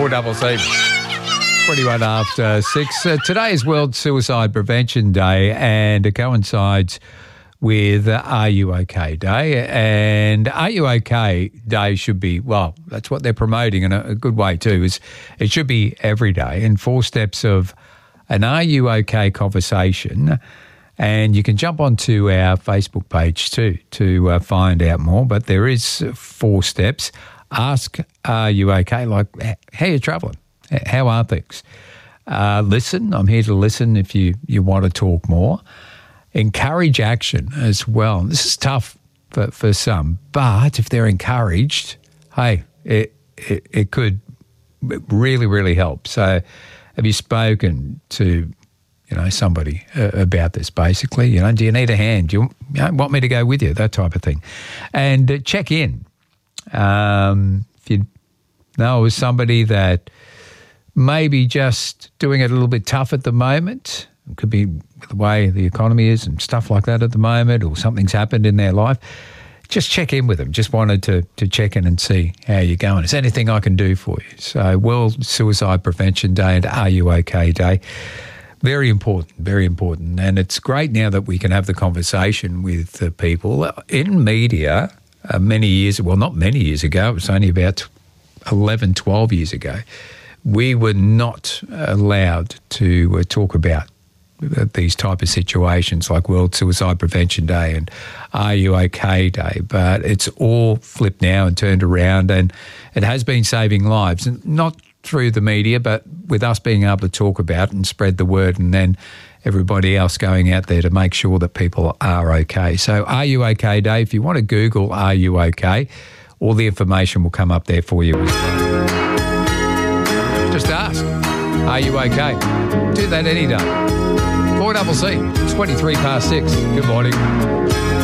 4CC. 21 after 6. Today is World Suicide Prevention Day, and it coincides with Are You OK Day. And Are You OK Day should be, well, that's what they're promoting in a good way too, is it should be every day. And 4 steps of an Are You OK conversation. And you can jump onto our Facebook page too to find out more. But there is 4 steps. Ask, are you okay? Like, how are you travelling? How are things? Listen, I'm here to listen if you want to talk more. Encourage action as well. This is tough for some, but if they're encouraged, hey, it could really, really help. So have you spoken to somebody about this, basically? Do you need a hand? Do you want me to go with you? That type of thing. And check in. If you know somebody that may be just doing it a little bit tough at the moment, it could be the way the economy is and stuff like that at the moment, or something's happened in their life, just check in with them. Just wanted to check in and see how you're going. Is there anything I can do for you? So World Suicide Prevention Day and Are You OK Day. Very important, very important. And it's great now that we can have the conversation with people. In media, many years, well, not many years ago, it was only about 11, 12 years ago, we were not allowed to talk about these type of situations like World Suicide Prevention Day and Are You OK Day. But it's all flipped now and turned around, and it has been saving lives, and not through the media, but with us being able to talk about it and spread the word, and then everybody else going out there to make sure that people are okay. So Are You OK Day? If you want to Google Are You OK, all the information will come up there for you as well. Just ask, are you okay? Do that any day. 4CC, it's 23 past 6. Good morning.